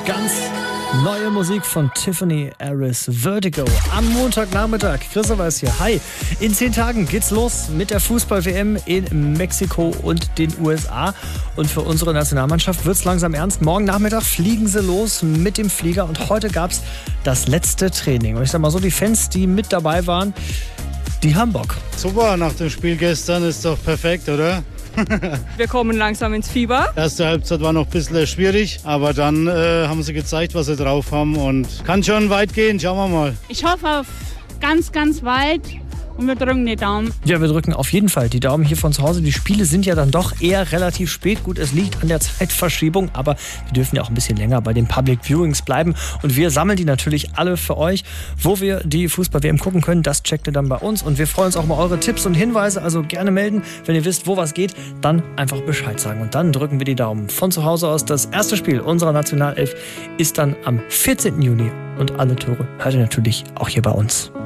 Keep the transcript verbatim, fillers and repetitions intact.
Ganz neue Musik von Tiffany Harris, Vertigo. Am Montagnachmittag, Christopher ist hier. Hi, in zehn Tagen geht's los mit der Fußball-W M in Mexiko und den U S A. Und für unsere Nationalmannschaft wird's langsam ernst. Morgen Nachmittag fliegen sie los mit dem Flieger. Und heute gab's das letzte Training. Und ich sag mal so, die Fans, die mit dabei waren, die haben Bock. Super, nach dem Spiel gestern ist doch perfekt, oder? Wir kommen langsam ins Fieber. Erste Halbzeit war noch ein bisschen schwierig, aber dann äh, haben sie gezeigt, was sie drauf haben und kann schon weit gehen. Schauen wir mal. Ich hoffe auf ganz, ganz weit und wir drücken die Daumen. Ja, wir drücken auf jeden Fall die Daumen hier von zu Hause. Die Spiele sind ja dann doch eher relativ spät. Gut, es liegt an der Zeitverschiebung, aber wir dürfen ja auch ein bisschen länger bei den Public Viewings bleiben. Und wir sammeln die natürlich alle für euch. Wo wir die Fußball-W M gucken können, das checkt ihr dann bei uns. Und wir freuen uns auch mal eure Tipps und Hinweise. Also gerne melden, wenn ihr wisst, wo was geht, dann einfach Bescheid sagen. Und dann drücken wir die Daumen von zu Hause aus. Das erste Spiel unserer Nationalelf ist dann am vierzehnten Juni. Und alle Tore hört ihr natürlich auch hier bei uns.